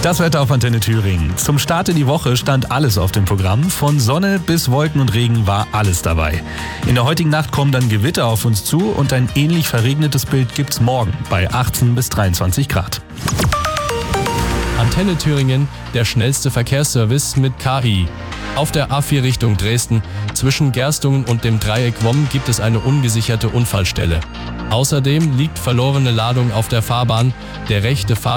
Das Wetter auf Antenne Thüringen. Zum Start in die Woche stand alles auf dem Programm. Von Sonne bis Wolken und Regen war alles dabei. In der heutigen Nacht kommen dann Gewitter auf uns zu und ein ähnlich verregnetes Bild gibt's morgen bei 18 bis 23 Grad. Antenne Thüringen, der schnellste Verkehrsservice mit KI. Auf der A4 Richtung Dresden, zwischen Gerstungen und dem Dreieck Womm gibt es eine ungesicherte Unfallstelle. Außerdem liegt verlorene Ladung auf der Fahrbahn. Der rechte